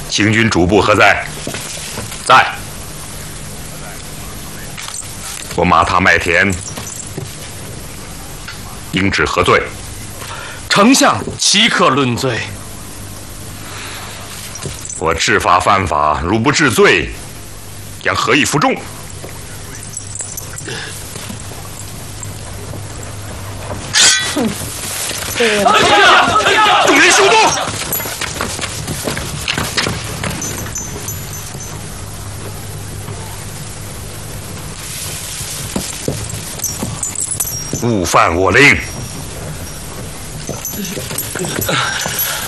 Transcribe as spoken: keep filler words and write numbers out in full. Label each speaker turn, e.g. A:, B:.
A: 行军主簿何在？在。我马踏麦田，应治何罪？
B: 丞相岂可论罪？
A: 我治法犯法，如不治罪，将何以服众？众人休动！误犯我令。